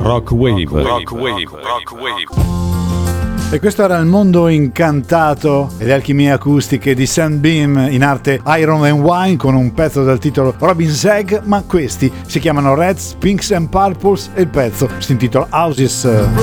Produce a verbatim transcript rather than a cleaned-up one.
Rock Wave. Rock Wave. Rock Wave. E questo era Il mondo incantato e le alchimie acustiche di Sunbeam, in arte Iron and Wine, con un pezzo dal titolo Robin's Egg, ma questi si chiamano Reds, Pinks and Purples e il pezzo si intitola Houses.